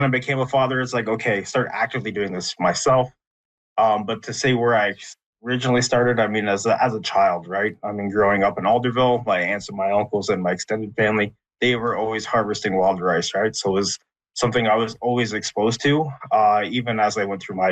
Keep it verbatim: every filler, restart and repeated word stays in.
I became a father, it's like, okay, start actively doing this myself. Um, but to say where I originally started, I mean, as a, as a child, right? I mean, growing up in Alderville, my aunts and my uncles and my extended family, they were always harvesting wild rice, right? So it was something I was always exposed to, uh, even as I went through my